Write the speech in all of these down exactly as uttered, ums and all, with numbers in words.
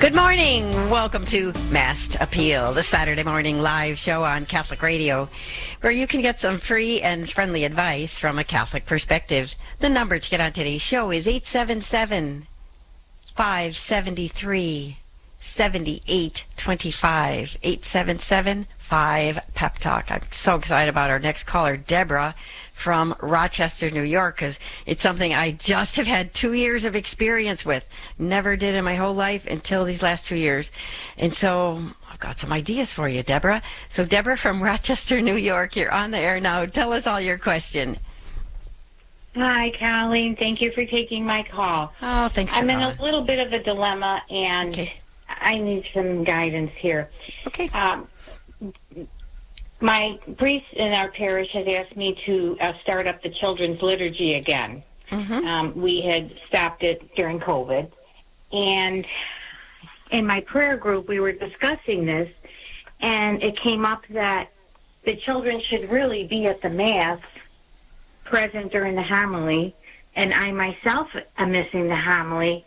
Good morning. Welcome to Mass Appeal, the Saturday morning live show on Catholic Radio, where you can get some free and friendly advice from a Catholic perspective. The number to get on today's show is eight seven seven, five seven three, seven eight two five, eight seven seven, five, Pep Talk. I'm so excited about our next caller, Deborah from Rochester, New York, because it's something I just have had two years of experience with. Never did in my whole life until these last two years. And so I've got some ideas for you, Deborah. So Deborah from Rochester, New York, you're on the air now. Tell us all your question. Hi, Colleen. Thank you for taking my call. Oh, thanks for I'm calling. in a little bit of a dilemma, and Okay. I need some guidance here. Okay. Um, my priest in our parish has asked me to uh, start up the children's liturgy again. Mm-hmm. Um, we had stopped it during COVID. And in my prayer group, we were discussing this, and it came up that the children should really be at the Mass, present during the homily, and I myself am missing the homily.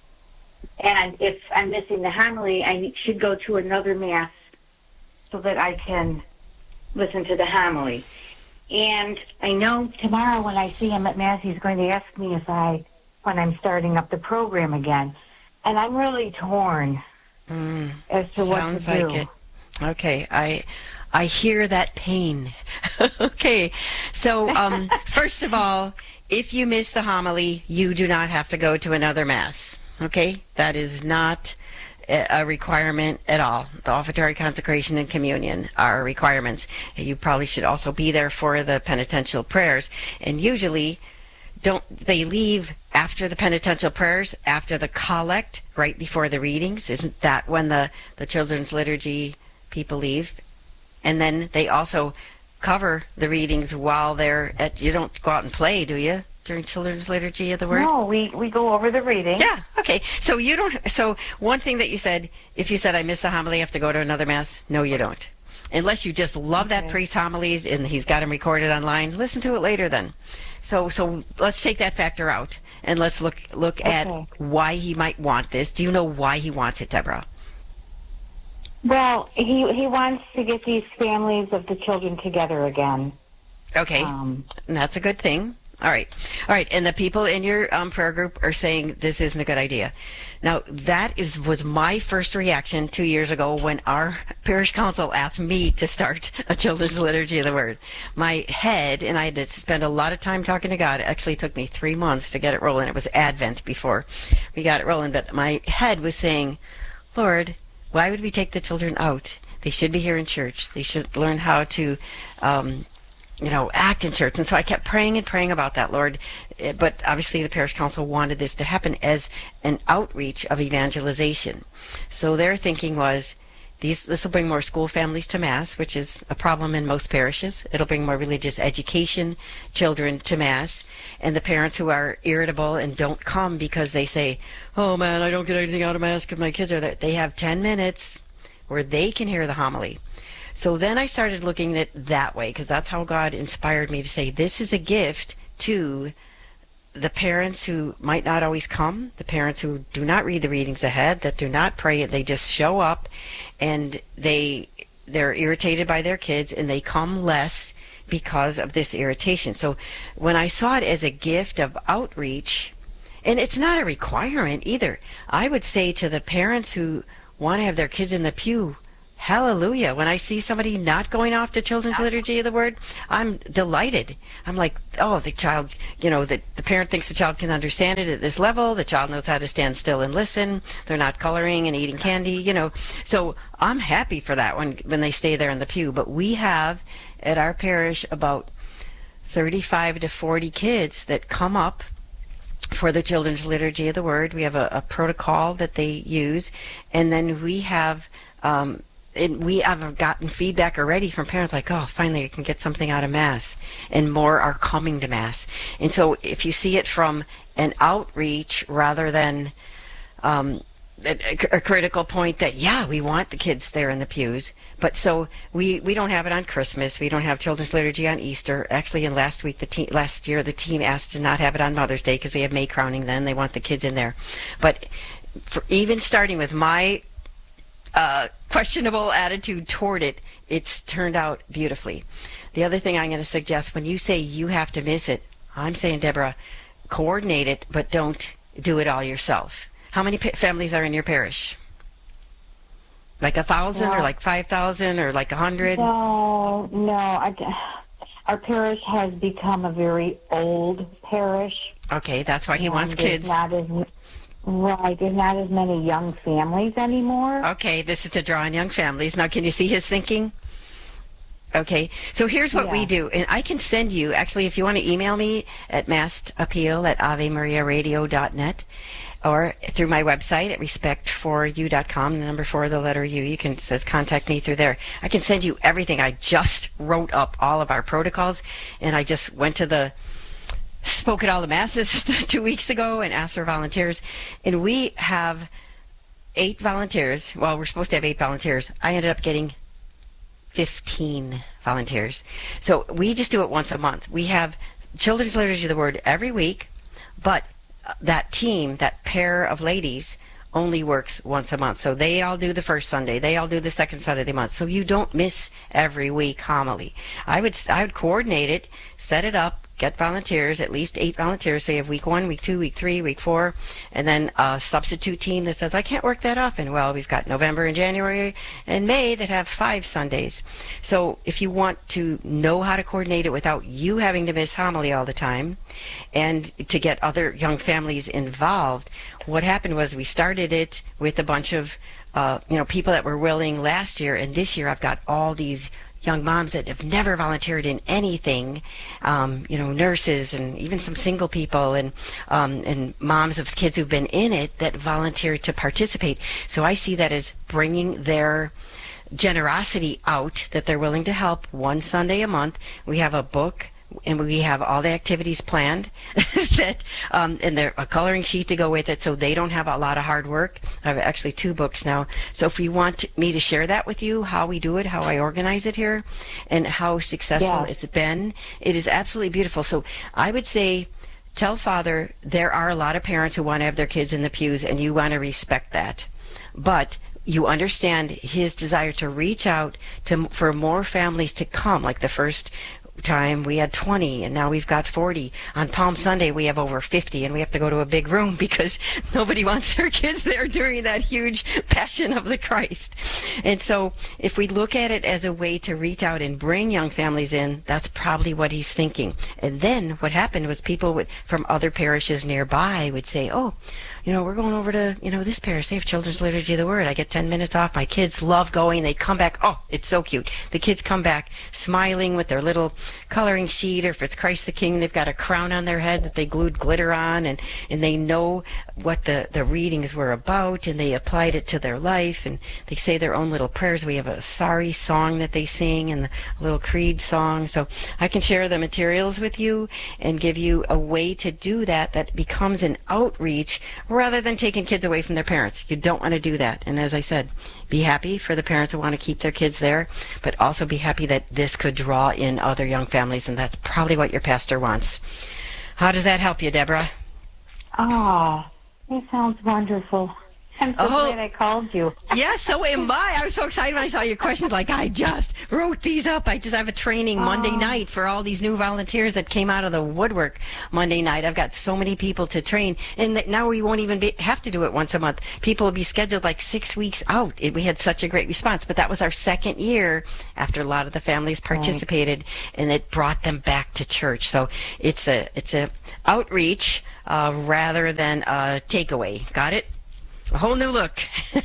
And if I'm missing the homily, I should go to another Mass so that I can listen to the homily. And I know tomorrow when I see him at Mass, he's going to ask me if I, when I'm starting up the program again. And I'm really torn Mm, as to what to sounds do. like it. Okay, I I hear that pain. Okay, so um, first of all, if you miss the homily, you do not have to go to another Mass. Okay, that is not a requirement at all. The offertory, consecration, and communion are requirements. You probably should also be there for the penitential prayers. And usually, don't they leave after the penitential prayers, after the collect, right before the readings? Isn't that when the, the children's liturgy people leave? And then they also cover the readings while they're at, you don't go out and play, do you, during children's liturgy of the Word? No, we, we go over the reading. Yeah, okay. So you don't, so one thing that you said, if you said I missed the homily, I have to go to another Mass? No, you don't. Unless you just love that Okay. priest's homilies and he's got them recorded online, listen to it later then. So so let's take that factor out and let's look look at Okay. why he might want this. Do you know why he wants it, Deborah? Well, he he wants to get these families of the children together again. Okay, Um, and that's a good thing. All right. All right. And the people in your um, prayer group are saying this isn't a good idea. Now, that is was my first reaction two years ago when our parish council asked me to start a children's liturgy of the Word. My head, and I had to spend a lot of time talking to God. It actually took me three months to get it rolling. It was Advent before we got it rolling. But my head was saying, Lord, why would we take the children out? They should be here in church. They should learn how to um, you know, act in church. And so I kept praying and praying about that, Lord. Eh, But obviously the parish council wanted this to happen as an outreach of evangelization. So their thinking was, these this will bring more school families to Mass, which is a problem in most parishes. It'll bring more religious education children to Mass. And the parents who are irritable and don't come because they say, oh man, I don't get anything out of Mass because my kids are there. They have ten minutes where they can hear the homily. So then I started looking at it that way, because that's how God inspired me to say this is a gift to the parents who might not always come, the parents who do not read the readings ahead, that do not pray, they just show up and they they're irritated by their kids and they come less because of this irritation. So when I saw it as a gift of outreach, and it's not a requirement either, I would say to the parents who want to have their kids in the pew, hallelujah. When I see somebody not going off to children's liturgy of the Word, I'm delighted. I'm like, oh, the child's, you know, the, the parent thinks the child can understand it at this level. The child knows how to stand still and listen. They're not coloring and eating candy, you know. So I'm happy for that when, when they stay there in the pew. But we have at our parish about thirty-five to forty kids that come up for the children's liturgy of the Word. We have a, a protocol that they use. And then we have... Um, And we have gotten feedback already from parents like, oh, finally I can get something out of Mass, and more are coming to Mass. And so if you see it from an outreach rather than um, a, a critical point that, yeah, we want the kids there in the pews, but so we, we don't have it on Christmas, we don't have children's liturgy on Easter. Actually, in last week, the te- last year, the team asked to not have it on Mother's Day because we have May crowning then, they want the kids in there. But for even starting with my uh, questionable attitude toward it, it's turned out beautifully. The other thing I'm going to suggest, when you say you have to miss it, I'm saying, Deborah, coordinate it, but don't do it all yourself. How many pa- families are in your parish? Like a thousand, Well, or like five thousand, or like a hundred? No, no. I, our parish has become a very old parish. Okay, that's why he and wants there's kids. Not as, right, there's not as many young families anymore. Okay, this is to draw in young families. Now, can you see his thinking? Okay, so here's what Yeah. we do, and I can send you, actually, if you want to email me at mastappeal at avemariaradio dot net, or through my website at respect for you dot com, the number four, the letter U. You can, it says contact me through there. I can send you everything. I just wrote up all of our protocols, and I just went to the, spoke at all the masses two weeks ago and asked for volunteers. And we have eight volunteers. Well, we're supposed to have eight volunteers. I ended up getting fifteen volunteers. So we just do it once a month. We have Children's Liturgy of the Word every week, but that team, that pair of ladies, only works once a month. So they all do the first Sunday. They all do the second Sunday of the month. So you don't miss every week homily. I would I would coordinate it, set it up, get volunteers, at least eight volunteers. So you have week one, week two, week three, week four, and then a substitute team that says, I can't work that often. Well, we've got November and January and May that have five Sundays. So if you want to know how to coordinate it without you having to miss homily all the time, and to get other young families involved, what happened was we started it with a bunch of uh, you know, people that were willing last year, and this year I've got all these young moms that have never volunteered in anything, um, you know, nurses and even some single people, and um, and moms of kids who've been in it that volunteer to participate. So I see that as bringing their generosity out, that they're willing to help one Sunday a month. We have a book, and we have all the activities planned, that um, and there a coloring sheet to go with it, so they don't have a lot of hard work. I have actually two books now. So if you want me to share that with you, how we do it, how I organize it here, and how successful Yeah. it's been, it is absolutely beautiful. So I would say, tell Father there are a lot of parents who want to have their kids in the pews, and you want to respect that. But you understand his desire to reach out to for more families to come. Like the first time we had twenty, and now we've got forty. On Palm Sunday we have over fifty, and we have to go to a big room because nobody wants their kids there during that huge Passion of the Christ. And so if we look at it as a way to reach out and bring young families in, that's probably what he's thinking. And then what happened was people would, from other parishes nearby, would say, oh, you know, we're going over to, you know, this parish. They have Children's Liturgy of the Word. I get ten minutes off. My kids love going. They come back. Oh, it's so cute. The kids come back smiling with their little coloring sheet, or if it's Christ the King, they've got a crown on their head that they glued glitter on, and, and they know what the, the readings were about, and they applied it to their life, and they say their own little prayers. We have a sorry song that they sing, and a little creed song. So I can share the materials with you and give you a way to do that that becomes an outreach rather than taking kids away from their parents. You don't want to do that. And as I said, be happy for the parents who want to keep their kids there, but also be happy that this could draw in other young families, and that's probably what your pastor wants. How does that help you, Deborah? Ah, that sounds wonderful. I'm so Oh. glad I called you. Yeah, so am I. I was so excited when I saw your questions. Like, I just wrote these up. I just have a training Monday night for all these new volunteers that came out of the woodwork Monday night. I've got so many people to train, and that now we won't even be, have to do it once a month. People will be scheduled like six weeks out. It, we had such a great response, but that was our second year after a lot of the families participated, and it brought them back to church. So it's a it's a outreach uh, rather than a takeaway. Got it? A whole new look.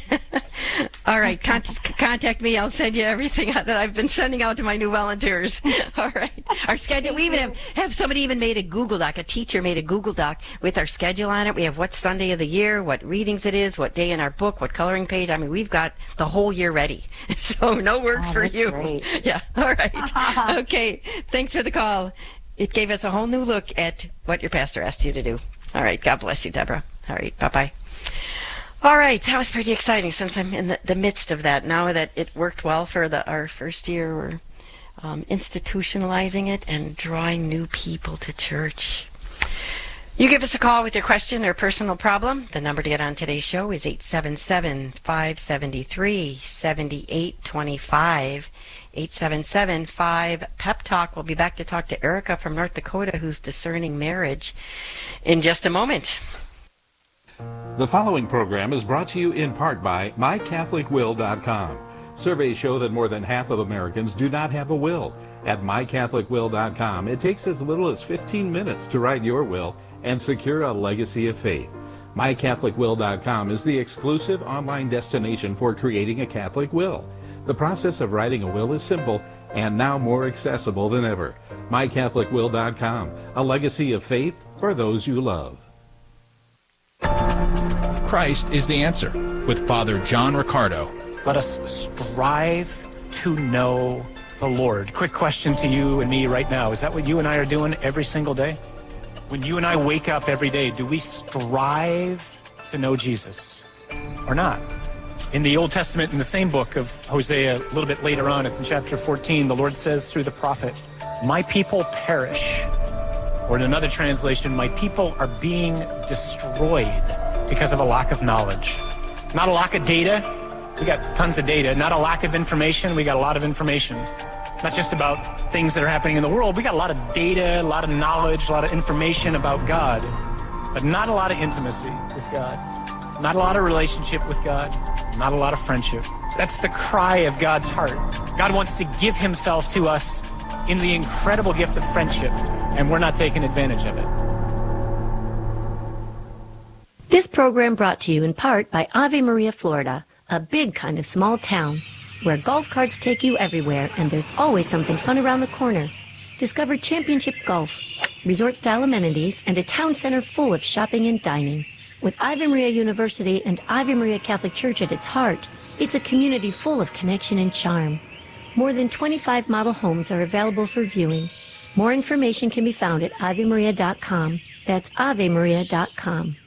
All right, con- contact me. I'll send you everything that I've been sending out to my new volunteers. All right. Our schedule, we even have, have somebody even made a Google Doc. A teacher made a Google Doc with our schedule on it. We have what Sunday of the year, what readings it is, what day in our book, what coloring page. I mean, we've got the whole year ready. So no work Oh, for that's you. great. Yeah. All right. Okay. Thanks for the call. It gave us a whole new look at what your pastor asked you to do. All right. God bless you, Deborah. All right. Bye-bye. All right, that was pretty exciting since I'm in the, the midst of that. Now that it worked well for the, our first year, we're um, institutionalizing it and drawing new people to church. You give us a call with your question or personal problem. The number to get on today's show is eight seven seven, five seven three, seven eight two five. eight seven seven, five, PEP Talk. We'll be back to talk to Erica from North Dakota, who's discerning marriage, in just a moment. The following program is brought to you in part by my catholic will dot com. Surveys show that more than half of Americans do not have a will. At my catholic will dot com, it takes as little as fifteen minutes to write your will and secure a legacy of faith. my catholic will dot com is the exclusive online destination for creating a Catholic will. The process of writing a will is simple and now more accessible than ever. my catholic will dot com, a legacy of faith for those you love. Christ is the answer with Father John Riccardo. Let us strive to know the Lord. Quick question to you and me right now. Is that what you and I are doing every single day? When you and I wake up every day, do we strive to know Jesus or not? In the Old Testament, in the same book of Hosea, a little bit later on, it's in chapter fourteen, the Lord says through the prophet, my people perish. Or in another translation, my people are being destroyed because of a lack of knowledge. Not a lack of data. We got tons of data. Not a lack of information. We got a lot of information. Not just about things that are happening in the world. We got a lot of data, a lot of knowledge, a lot of information about God, but not a lot of intimacy with God. Not a lot of relationship with God. Not a lot of friendship. That's the cry of God's heart. God wants to give himself to us in the incredible gift of friendship, and we're not taking advantage of it. This program brought to you in part by Ave Maria, Florida, a big kind of small town where golf carts take you everywhere and there's always something fun around the corner. Discover championship golf, resort-style amenities, and a town center full of shopping and dining. With Ave Maria University and Ave Maria Catholic Church at its heart, it's a community full of connection and charm. More than twenty-five model homes are available for viewing. More information can be found at ave maria dot com. That's ave maria dot com.